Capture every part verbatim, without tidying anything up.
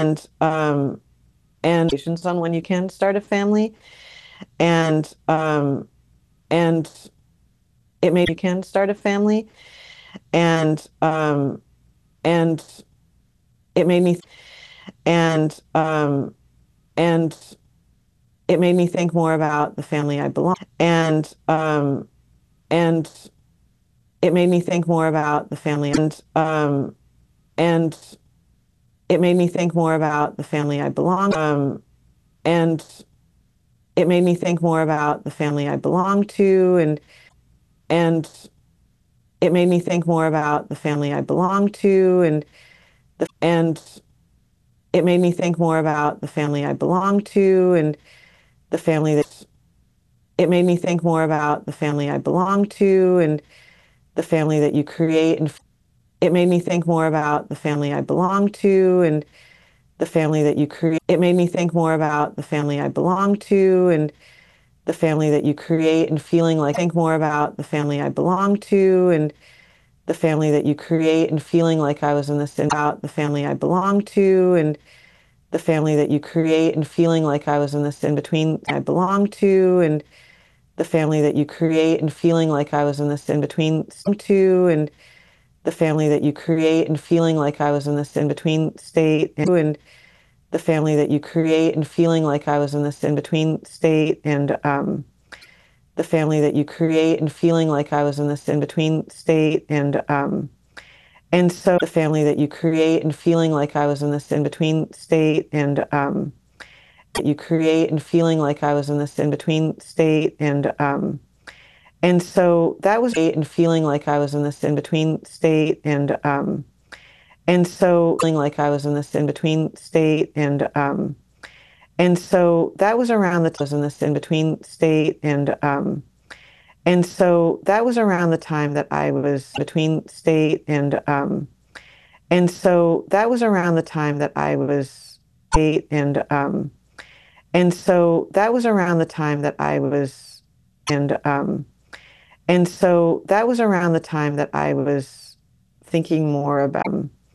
and um and on when you can start a family, and um and it made you can start a family, and um and it made me and um and it made me think more about the family I belong, and um and it made me think more about the family, and um and it made me think more about the family I belong, um and it made me think more about the family I belong to, and and it made me think more about the family I belong to, and the and it made me think more about the family I belong to, and the family that it made me think more about the family I belong to, and the family that you create, and it made me think more about the family I belong to, and the family that you create. It made me think more about the family I belong to, and the family that you create, and feeling like think more about the family I belong to, and the family that you create, and feeling like I was in this about the family I belong to, and the family that you create, and feeling like I was in this in between I belong to, and the family that you create, and feeling like I was in this in between to, and the family that you create, and feeling like I was in this in between state, and the family that you create, and feeling like I was in this in between state, and um, the family that you create, and feeling like I was in this in between state, and um, and so the family that you create, and feeling like I was in this in between state, and um, that you create, and feeling like I was in this in between state, and um, and so that was and feeling like I was in this in between state, and um, and so feeling like I was in this in between state, and um, and so that was around the time I was in this in between state, and um, and so that was around the time that I was between state, and um, and so that was around the time that I was state, and um, and so that was around the time that I was and um, and so that was around the time that I was thinking more about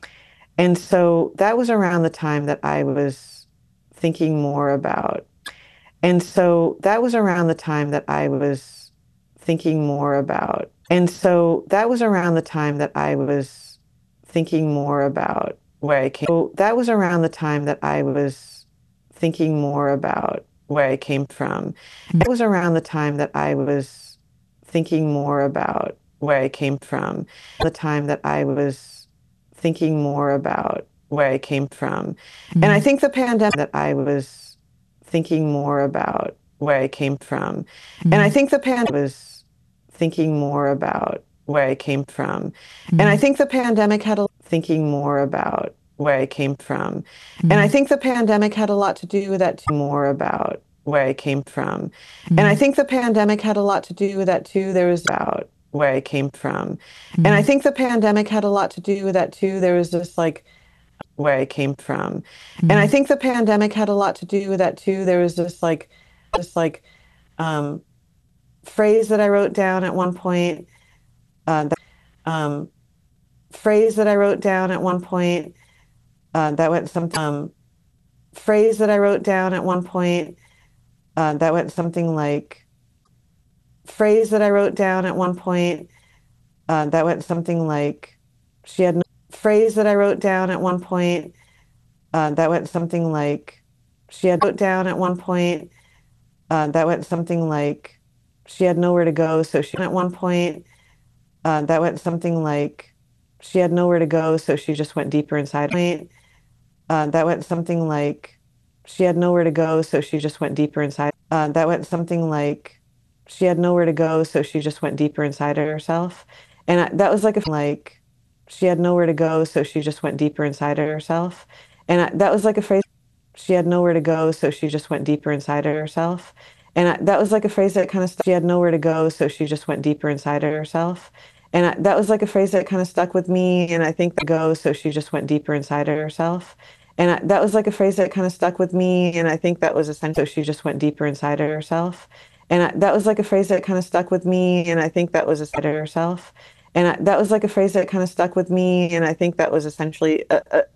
and so that was around the time that I was thinking more about and so that was around the time that I was thinking more about and so that was around the time that I was thinking more about where I came so that was around the time that I was thinking more about where I came from. It was around the time that I was thinking more about where I came from. The time that I was thinking more about where I came from. And I think the pandemic that I was thinking more about where I came from. And I think the pandemic was thinking more about where I came from. And I think the pandemic had a thinking more about where I came from. And I think the pandemic had a lot to do with that too, more about where I came from. And I think the pandemic had a lot to do with that too. There was about where I came from. And I think the pandemic had a lot to do with that too. There was this like where I came from. And I think the pandemic had a lot to do with that too. There was this like this like um, phrase that I wrote down at one point. Uh, that, um, phrase that I wrote down at one point. Uh, that went something. Um, phrase that I wrote down at one point. Uh, that went something like. Phrase that I wrote down at one point. Uh, that went something like. She had no phrase that I wrote down at one point. Uh, that went something like. She had wrote down at one point. Uh, that went something like. She had nowhere to go, so she at one point. Uh, that went something like. She had nowhere to go, so she just went deeper inside. Uh, that went something like. She had nowhere to go, so she just went deeper inside. Uh, that went something like. She had nowhere to go, so she just went deeper inside of herself. And I, that was like a like. She had nowhere to go, so she just went deeper inside of herself. And I, that was like a phrase. She had nowhere to go, so she just went deeper inside of herself. And I, that was like a phrase that kind of st- she had nowhere to go, so she just went deeper inside of herself. And I, that was like a phrase that kind of stuck with me. And I think that go, so she just went deeper inside of herself. And I, that was like a phrase that kind of stuck with me. And I think that was essential. So she just went deeper inside of herself. And I, that was like a phrase that kind of stuck with me. And I think that was inside of herself. And I, that was like a phrase that kind of stuck with me. And I think that was essentially, uh, uh,